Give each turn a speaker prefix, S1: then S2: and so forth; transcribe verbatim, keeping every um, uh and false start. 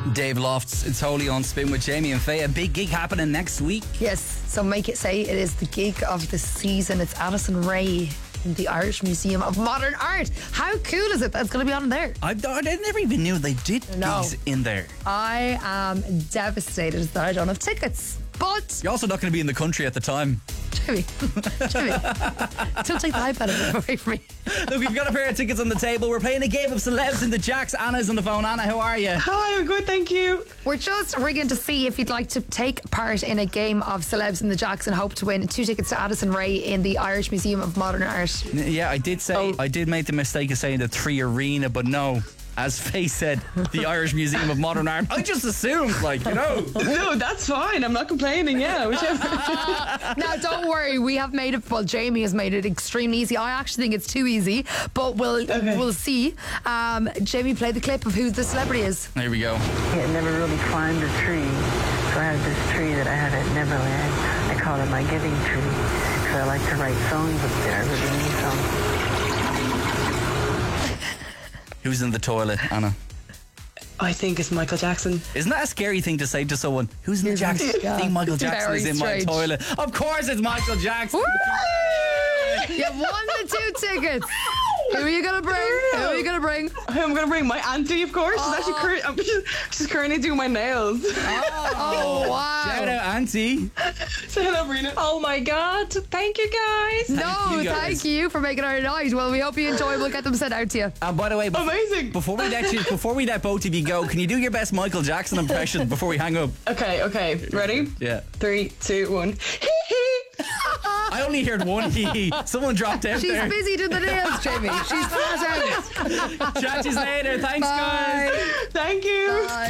S1: Dave Lofts, it's Holy on Spin with Jamie and Faye. A big gig happening next week.
S2: Yes, so make it say it is the gig of the season. It's Addison Rae in the Irish Museum of Modern Art. How cool is it that's going to be on there?
S1: I, I never even knew they did
S2: No.
S1: gigs in there.
S2: I am devastated that I don't have tickets. But,
S1: You're also not going to be in the country at the time.
S2: Jimmy, Jimmy, don't take the hype out of it away from me.
S1: Look, we've got a pair of tickets on the table. We're playing a game of celebs in the Jacks. Anna's on the phone. Anna, how are you?
S3: Hi, I'm good, thank you.
S2: We're just ringing to see if you'd like to take part in a game of celebs in the Jacks and hope to win two tickets to Addison Rae in the Irish Museum of Modern Art.
S1: Yeah, I did say,
S3: Oh.
S1: I did make the mistake of saying the Three Arena, but no. As Faye said, the Irish Museum of Modern Art. I just assumed, like, you know.
S3: No, that's fine. I'm not complaining. Yeah, whichever.
S2: Now, don't worry, we have made it. Well, Jamie has made it extremely easy. I actually think it's too easy, but we'll
S3: Okay.
S2: we'll see. Um, Jamie, play the clip of who the celebrity is.
S1: Here we go.
S4: I had never really climbed a tree, so I have this tree that I have at Neverland. I call it my giving tree, because I like to write songs up there, really mean songs.
S1: Who's in the toilet, Anna?
S3: I think it's Michael Jackson.
S1: Isn't that a scary thing to say to someone? Who's in the Jacks?
S2: Yeah.
S1: I think Michael Jackson
S2: Very
S1: is in
S2: strange.
S1: my toilet. Of course it's Michael Jackson.
S2: You've won the two tickets. Who are you gonna bring? Who are you gonna bring?
S3: I'm going to bring my auntie, of course. She's actually cur- I'm just, she's currently doing my nails.
S2: Oh wow!
S1: Shout out, Auntie.
S3: Say hello, Brina.
S5: Oh my god, thank you guys.
S2: No,
S1: you guys.
S2: thank you for making our night. Well, we hope you enjoy. We'll get them sent out to you.
S1: And by the way, before,
S3: Amazing.
S1: before we let you, before we let both of you go, can you do your best Michael Jackson impression before we hang up?
S3: Okay, okay. Ready?
S1: Yeah.
S3: Three, two, one.
S1: I only heard one hee hee. Someone dropped out
S2: She's
S1: there.
S2: busy doing the nails, Jamie. She's flat out.
S1: Chat to you later. Thanks,
S2: Bye.
S1: guys.
S3: Thank you.
S2: Bye.